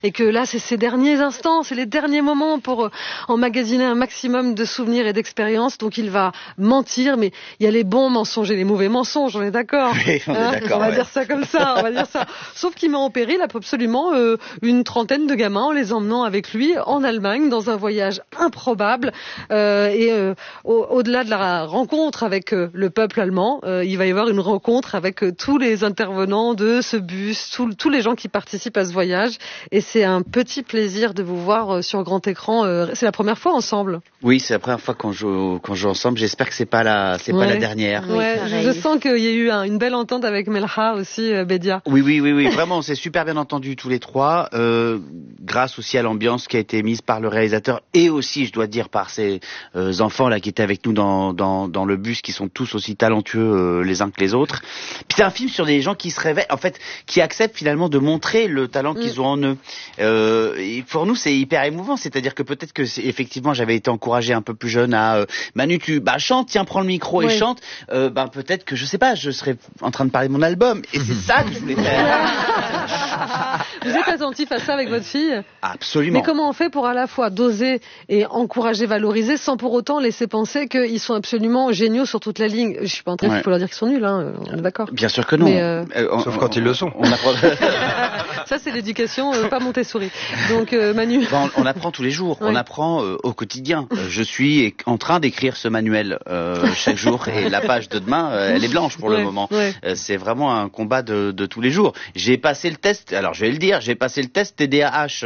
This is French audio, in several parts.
Et que là, c'est ces derniers instants, c'est les derniers moments pour emmagasiner un maximum de souvenirs et d'expériences. Donc il va mentir, mais il y a les bons mensonges et les mauvais mensonges, on est d'accord. Oui, on est d'accord. On va dire ça comme ça, on va dire ça. Sauf qu'il met en péril absolument une trentaine de gamins en les emmenant avec lui en Allemagne dans un voyage improbable. Au-delà de la rencontre avec le peuple allemand, il va y avoir une rencontre avec tous les intervenants de ce bus, tous les gens qui participent à ce voyage. Et c'est un petit plaisir de vous voir sur grand écran. C'est la première fois ensemble. Oui, c'est la première fois qu'on joue ensemble. J'espère que c'est pas la dernière. Ouais, je sens qu'il y a eu une belle entente avec Melha aussi, Bédia. Oui. Vraiment, on s'est super bien entendus tous les trois. Grâce aussi à l'ambiance qui a été mise par le réalisateur et aussi, je dois dire, par ces enfants là qui étaient avec nous dans le bus, qui sont tous aussi talentueux les uns que les autres. Puis c'est un film sur des gens qui se réveillent, en fait, qui acceptent finalement de montrer le talent qu'ils ont en eux. Et pour nous, c'est hyper émouvant. C'est-à-dire que peut-être que effectivement, j'avais été encouragé un peu plus jeune à Manu, tu chante, tiens, prends le micro et chante. Peut-être que je sais pas, je serais en train de parler de mon album. Et c'est ça que je voulais faire. Vous êtes attentif à ça avec votre fille ? Absolument. Mais comment on fait pour à la fois doser et encourager, valoriser, sans pour autant laisser penser qu'ils sont absolument géniaux sur toute la ligne ? Je suis pas en train de faut leur dire qu'ils sont nuls, hein, on est d'accord. Bien sûr que non. Mais sauf quand ils le sont. On apprend... Ça, c'est l'éducation, pas Montessori. Donc, Manu. On apprend tous les jours, on apprend au quotidien. Je suis en train d'écrire ce manuel chaque jour et la page de demain, elle est blanche pour le moment. Ouais. C'est vraiment un combat de tous les jours. J'ai passé le test, alors je vais le dire, j'ai passé le test TDAH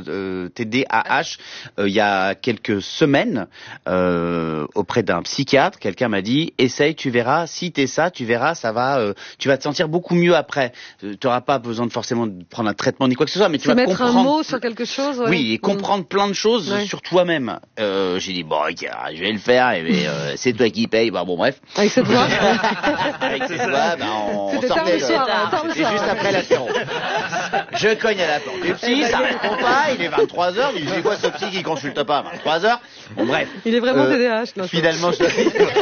il y a quelques semaines auprès d'un psychiatre. Quelqu'un m'a dit, essaye, tu verras, si t'es ça, tu verras, ça va, tu vas te sentir beaucoup mieux après. Tu n'auras pas besoin de forcément prendre un traitement ni quoi que ce soit, mais tu vas mettre comprendre un mot sur quelque chose. Ouais. Oui, et comprendre plein de choses sur toi-même. J'ai dit je vais le faire, et c'est toi qui paye. Bon bref. Avec cette voix. Avec cette voix, on sortait. C'était juste après l'apéro. Je cogne à la porte du psy, ça répond pas. Il est 23h. Il dit c'est quoi ce psy qui consulte pas à 23h? Bon bref. Il est vraiment TDAH. Finalement, je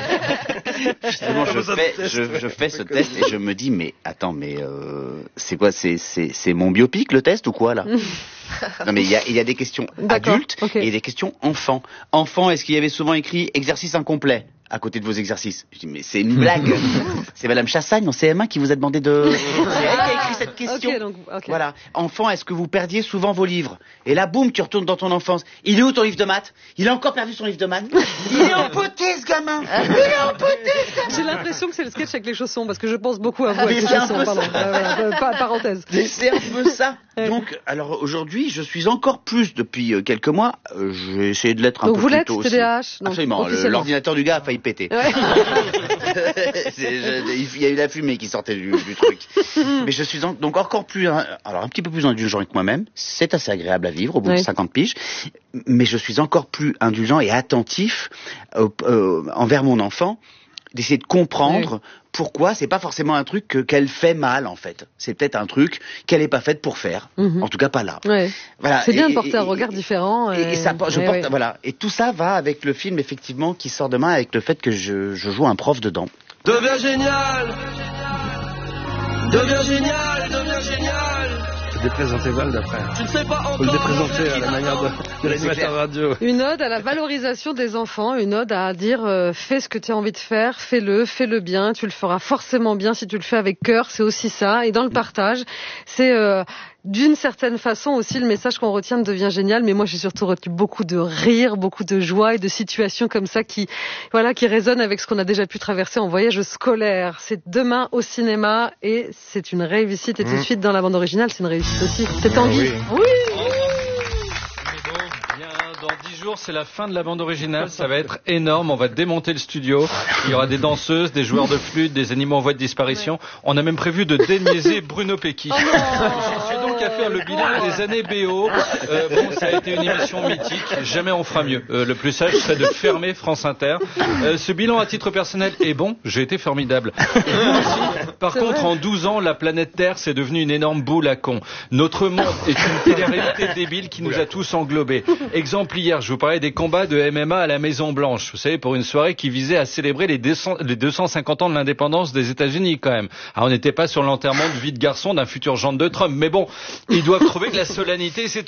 fais ce test et je me dis mais attends, c'est quoi, c'est mon biopic le test ou quoi là? Non mais il y a des questions adultes et des questions enfants. Enfants, est-ce qu'il y avait souvent écrit exercice incomplet à côté de vos exercices? Je dis mais c'est une blague. C'est Madame Chassagne en CM1 qui vous a demandé de... C'est elle qui a écrit cette question. Voilà. Enfant, est-ce que vous perdiez souvent vos livres? Et là, boum, tu retournes dans ton enfance. Il est où ton livre de maths? Il a encore perdu son livre de maths. Il est empoté ce gamin. Il est empoté ce gamin. J'ai l'impression que c'est le sketch avec les chaussons parce que je pense beaucoup à vous avec les chaussons. Parenthèse. C'est un peu ça. Donc, alors aujourd'hui, je suis encore plus depuis quelques mois. J'ai essayé de l'être un peu plus tôt aussi. Donc vous l'êtes, TDAH? Absolument. L'ordinateur du gars a failli péter. Ouais. Il y a eu la fumée qui sortait du truc. Mais je suis donc encore plus, alors un petit peu plus indulgent avec moi-même. C'est assez agréable à vivre au bout de 50 piges. Mais je suis encore plus indulgent et attentif envers mon enfant, d'essayer de comprendre pourquoi c'est pas forcément un truc qu'elle fait mal en fait. C'est peut-être un truc qu'elle est pas faite pour faire. En tout cas pas là. Ouais. Voilà. C'est bien de porter un regard différent. Et ça, voilà. Et tout ça va avec le film effectivement qui sort demain, avec le fait que je joue un prof dedans. Deviens génial. Deviens génial. Deviens génial. Faut déprésenter Vald après. Tu ne sais pas encore. Faut le déprésenter à la manière de l'animateur radio. Une ode à la valorisation des enfants, une ode à dire fais ce que tu as envie de faire, fais-le bien, tu le feras forcément bien si tu le fais avec cœur, c'est aussi ça. Et dans le partage, c'est d'une certaine façon aussi le message qu'on retient devient génial, mais moi j'ai surtout retenu beaucoup de rire, beaucoup de joie et de situations comme ça qui résonnent avec ce qu'on a déjà pu traverser en voyage scolaire. C'est demain au cinéma et c'est une réussite. Et tout de suite dans la bande originale, c'est une réussite aussi. C'est Tanguy. Oui. Dans 10 jours, c'est la fin de la bande originale. Ça va être énorme. On va démonter le studio. Il y aura des danseuses, des joueurs de flûte, des animaux en voie de disparition. Ouais. On a même prévu de déniaiser Bruno Pecky. Je suis donc à faire le bilan des années BO. Ça a été une émission mythique. Jamais on fera mieux. Le plus sage serait de fermer France Inter. Ce bilan à titre personnel est bon. J'ai été formidable. Par contre, en 12 ans, la planète Terre, c'est devenu une énorme boule à con. Notre monde est une télé-réalité débile qui nous a tous englobés. Exemple, hier, je vous parlais des combats de MMA à la Maison Blanche. Vous savez, pour une soirée qui visait à célébrer les 250 ans de l'indépendance des États-Unis, quand même. Alors, on n'était pas sur l'enterrement de vie de garçon d'un futur gendre de Trump, mais bon, ils doivent trouver que la solennité, c'est